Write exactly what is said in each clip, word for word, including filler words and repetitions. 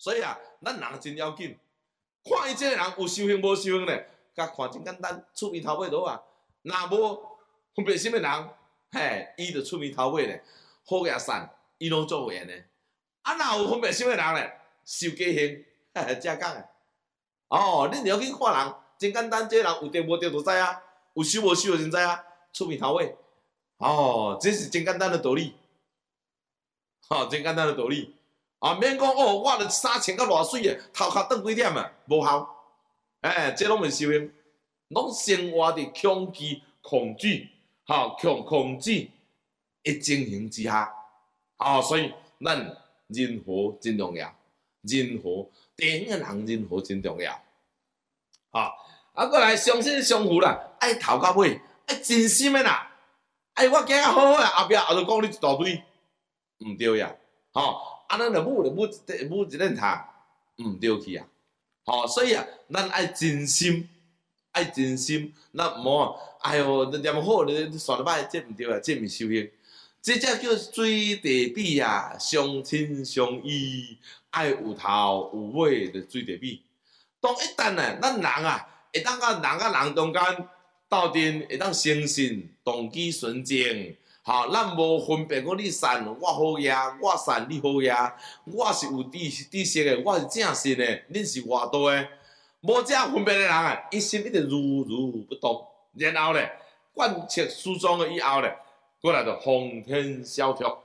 所以啊，咱人真要紧，看伊即个人有修行无修行咧，甲看真简单，出面头尾倒啊。若无分别心的人，嘿，伊就出面头尾咧，好也善，伊拢做缘咧。啊，若有分别心的人咧，受家行，嘿嘿，正讲诶。哦，恁要去看人，真简单，即个人有对无对就知啊，有修无修就真知啊，出面头尾。哦，这是真简单的道理，吼、哦，真简单的道理。啊，免讲哦，我的衫穿甲偌水诶，头壳转几点啊，无效。哎，这拢袂修行，拢生活伫恐惧、恐惧，吼、恐恐惧的情形之下。哦，所以咱人和真重要，人和地方的人人和真重要。啊，啊，过来相信相互啦，爱头到尾，爱真心的啦。哎，我行啊好好啊，后壁后头讲你一大堆，毋对呀，吼，啊，咱着母着母母一恁读，毋对去啊，吼，所以啊，咱爱真心，爱真心，咱毋好，哎哟，念好，你算得歹，这毋对啊，这毋修行，这才叫水地比啊，相亲相依，爱有头有尾的水地比。当一旦呢，咱人啊，会当甲人甲人中间。斗阵会当诚信，动机纯正，吼，咱无分别讲你善，我好业，我善你好业，我是有知知识的，我是正信的，恁是外道的，无这分别的人啊，一心一直如如不动，然后咧贯彻始终的以后咧，过来就风天萧条，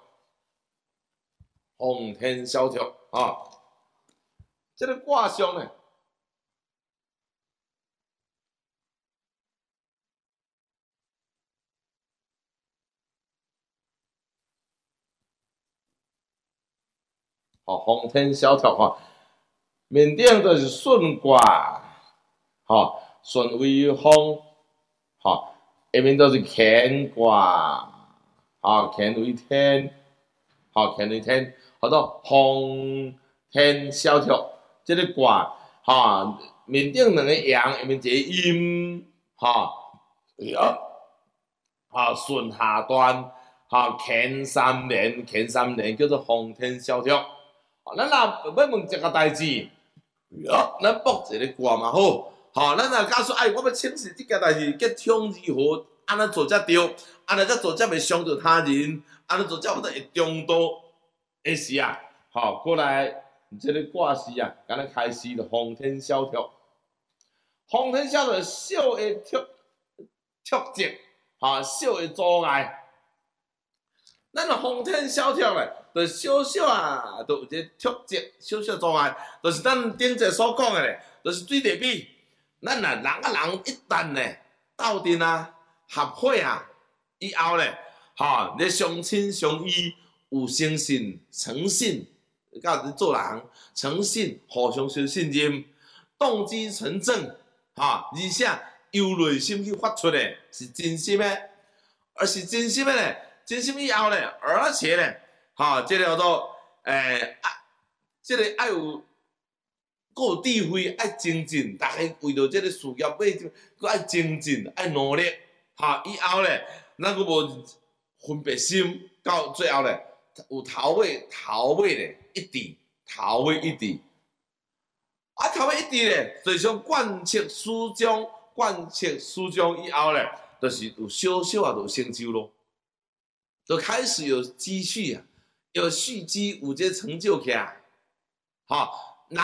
风天萧条啊，这个卦象咧。哦，风天萧条哈，面顶就是顺卦，吼，顺为风，吼，下面都是乾卦，吼，乾为天，吼，乾为天，好多风天萧条，这个卦，吼，面顶两个阳，下面一个阴，吼，吼，顺下端，吼，乾三连，乾三连叫做风天萧条。咱若要问一个代志，咱卜一个卦嘛好，吼，咱若假说，哎，我要请示这件代志，结冲如何？安怎做才对？安怎才做才袂伤着他人？安怎做才会中道？的时啊，吼，过来，这个卦时啊，敢若开始就风天萧条，风天萧条小的突突击，吼，小的阻碍。咱若风天萧条咧，就小小啊，就有一个突击，小小阻碍，就是咱顶者所讲的咧，就是水地比。咱若人甲人一旦咧斗阵啊、合伙啊，以后咧，吼，你相亲相依，有诚信、诚信，甲你做人诚信，互相相信任，动机纯正，吼，而且由内心去发出的是真心的，而是真心的咧。真心以后咧，而且咧，吼，即、这个叫做诶，啊，即、这个爱有，够有智慧，爱精进，大家为着即个事业，要搁爱精进，爱努力，吼，以后咧，咱搁无分别心，到最后咧，有头尾，头尾咧一致，头尾一致，啊，头尾一致咧，就像贯彻始终，贯彻始终以后咧，就是有小小啊，就有成就咯。就开始有积蓄啊，有蓄积，有这成就起来，好，